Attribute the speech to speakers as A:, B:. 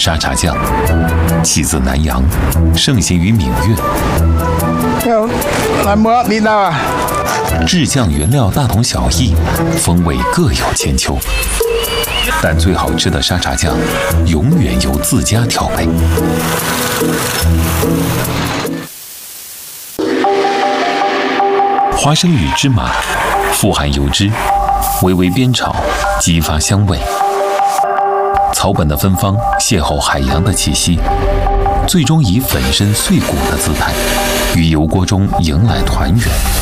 A: 沙茶酱，起自南洋，盛行于闽粤。
B: 来摸你呢？
A: 制酱原料大同小异，风味各有千秋。但最好吃的沙茶酱，永远由自家调配。花生与芝麻，富含油脂，微微煸炒，激发香味。草本的芬芳邂逅海洋的气息，最终以粉身碎骨的姿态，于油锅中迎来团圆。